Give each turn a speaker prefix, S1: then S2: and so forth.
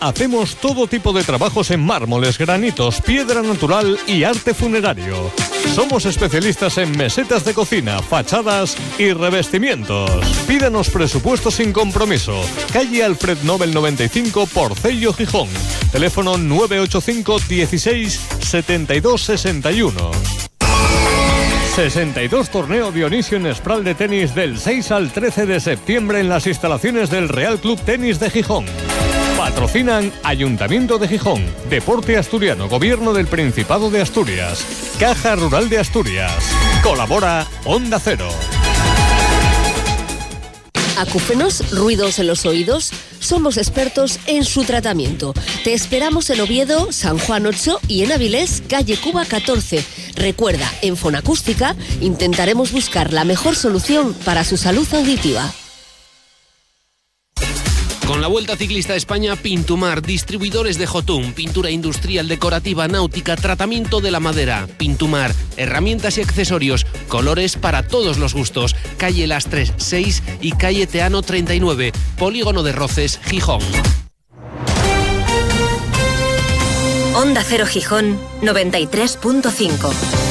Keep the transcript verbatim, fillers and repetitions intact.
S1: Hacemos todo tipo de trabajos en mármoles, granitos, piedra natural y arte funerario. Somos especialistas en mesetas de cocina, fachadas y revestimientos. Pídanos presupuesto sin compromiso. Calle Alfred Nobel noventa y cinco, Porcello, Gijón. Teléfono nueve ocho cinco dieciséis setenta y dos sesenta y uno. sesenta y dos Torneo Dionisio en Espral de tenis del seis al trece de septiembre en las instalaciones del Real Club Tenis de Gijón. Patrocinan Ayuntamiento de Gijón, Deporte Asturiano, Gobierno del Principado de Asturias, Caja Rural de Asturias. Colabora Onda Cero.
S2: Acúfenos, ruidos en los oídos. Somos expertos en su tratamiento. Te esperamos en Oviedo, San Juan ocho y en Avilés, calle Cuba catorce. Recuerda, en Fonacústica intentaremos buscar la mejor solución para su salud auditiva.
S3: Con la Vuelta Ciclista a España, Pintumar, distribuidores de Jotun, pintura industrial, decorativa, náutica, tratamiento de la madera. Pintumar, herramientas y accesorios, colores para todos los gustos. Calle Lastres seis y calle Teano treinta y nueve, Polígono de Roces, Gijón.
S4: Onda Cero Gijón, noventa y tres punto cinco.